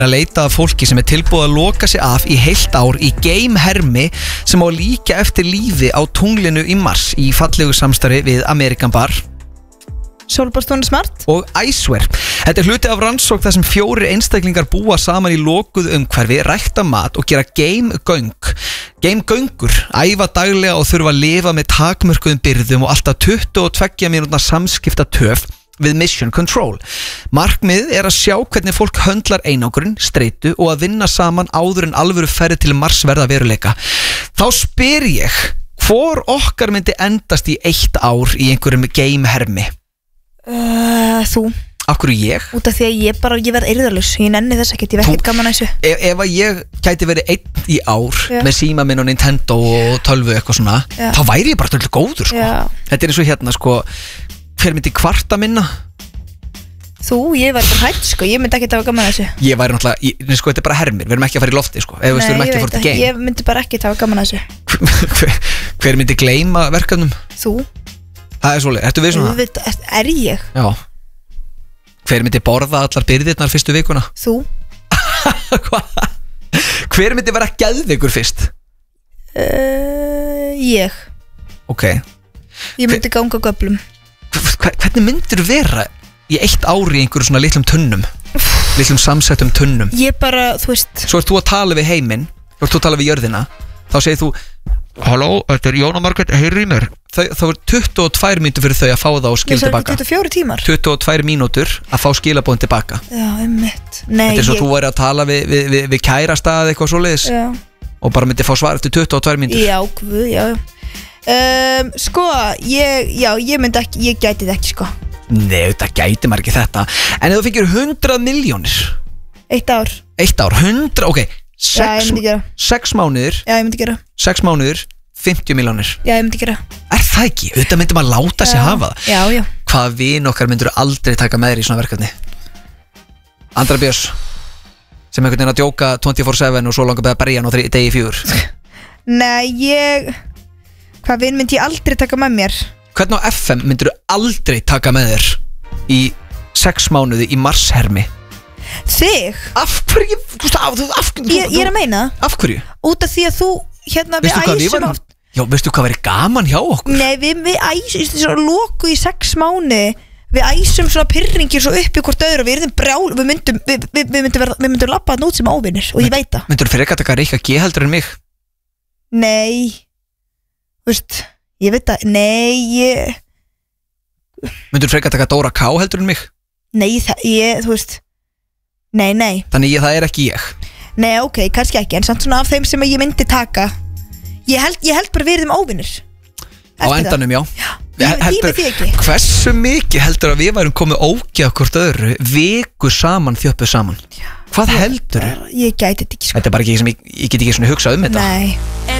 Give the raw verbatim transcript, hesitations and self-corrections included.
að leita að fólki sem er tilbúið að loka sig af í heilt ár í geimhermi sem á líka eftir lífi á tunglinu í Mars í fallegu samstarfi við American Bar, Sólbaðsstofunni Smart og Icewear. Þetta er hluti af rannsókn þar sem fjórir einstaklingar búa saman í lokuð umhverfi, rækta mat og gera geimgöng. Geimgöngur æfa daglega og þurfa að lifa með takmörkuðum byrðum og alltaf tuttugu og tveggja mínútna samskipta töf við Mission Control. Markmið er að sjá hvernig fólk höndlar einangrun, streitu og að vinna saman áður en alvöru ferð til Mars verða veruleika. Þá spyr ég, hvor okkar myndi endast í eitt ár í einhverjum geimhermi? uh, Þú Akkur ég? Út af því að ég bara, ég verð eirðarlaus. Ég nenni þess ekkert, ég verð ekkert gaman að þessu. Ef, ef að ég gæti verið einn í ár Já. með síma minn og Nintendo og tölvu eitthvað svona, Já. þá væri ég bara tölvu góður sko. Já. Þetta er eins og hérna sko, hver myndi kvarta minna? Þú, ég verð bara hætt sko, ég myndi ekkert hafa gaman að þessu. Ég væri náttúrulega, ég, sko, þetta er bara hermir, við erum ekki að fara í lofti sko, ef við erum ekki að fara til game. Ég myndi bara ekkert hafa gaman að þessu. hver, hver myndi gleyma verkefnum? Þú, Það er svolítið, ertu við svona? Auðvitað, er ég? Já. Hver myndi borða allar byrðirnar fyrstu vikuna? Þú, Hvað? Hver myndi vera geðveikur fyrst? uh, ég Ok. Ég myndi ganga á göflum. Hver- Hvernig myndir vera í eitt ári í einhverju svona litlum tunnum? Litlum samsettum tunnum? Ég bara, þú veist, Svo ert þú að tala við heiminn, svo ert þú að tala við jörðina. Þá segir þú, halló, þetta er Jón og Margrét, heyri í mér. Þau, þá er tuttugu og tvær mínútur fyrir þau að fá það og ég skila sagði tilbaka. tuttugu og fjórir tímar. tuttugu og tvær mínútur að fá skilabóðin tilbaka. Já, einmitt. Nei, Þetta er svo ég þú væri að tala við, við, við, við kærasta eða eitthvað svoleiðis Já, og bara myndi fá svar eftir tuttugu og tvær mínútur. já, guð, já um, Sko, ég, já, ég myndi ekki, ég gæti það ekki sko. Nei, þetta gæti maður ekki þetta. En ef þú fengir hundrað miljónir Eitt ár. eitt ár, hundrað, ok, Já, ég sex, myndi gera. sex mánuðir, Já, ég myndi gera. sex mánuðir, fimmtíu miljónir. Já, ég myndi gera. Er það ekki? Þetta myndi maður láta sig Já. hafa það. Já, já. Hvaða vin okkar myndur aldrei taka með þér í svona verkefni? Andra Björns sem einhvern veginn að djóka twenty-four seven og svo langar beða að berja hann á þri- degi fjögur. Nei, ég Hvað vinn myndi ég aldrei taka með mér? Hvernig á F M myndur aldrei taka með þér í sex mánuði í marshermi? Þig? Af hverju? Þú veist, af, af, af, Ég, ég er að meina af hverju? út af því að þú, hérna, við Veistu hvað við æsum varum? oft Já, veistu hvað verið gaman hjá okkur? Nei, við, við æsum, svona loku í sex mánuði. Við æsum svona pyrringir svo upp í hvort öðru og við erum brjál, við myndum, við, við, við myndum, verða, við myndum lappa þarna út sem óvinnir og ég veit það. Myndur frekar taka Rikka G heldur en mig? Nei, þú veist, ég veit það, nei, ég, Myndur frekar taka Dóra K heldur en mig? nei, það, ég, þú veist, nei, nei, Þannig ég, það er ekki ég. nei, ok, kannski ekki, en samt svona af þeim sem ég myndi taka, ég held, ég held bara við erum óvinnir. Á endanum, já. Ég tími því ekki. Hversu mikið heldur að við værum komið ógeð hvort öðru viku saman, þjöppu saman? Hvað heldur? Ég gæti þetta ekki sko. Þetta er bara ekki sem ég, ég get ekki svona hugsað um þetta. Nei.